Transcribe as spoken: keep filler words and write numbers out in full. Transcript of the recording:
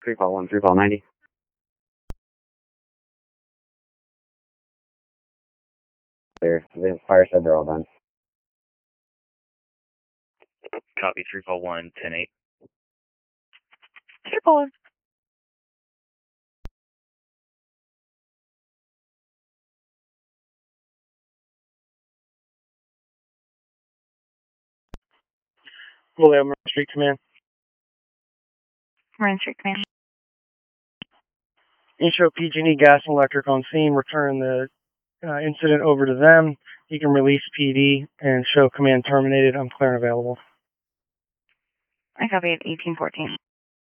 three call one, three call ninety. Clear. The fire said they're all done. Copy, three call one, ten eight. three call one. William Street Command. Marine Street Command. You show P G and E Gas and Electric on scene. Return the uh, incident over to them. You can release P D and show command terminated. I'm clear and available. I copy at eighteen fourteen.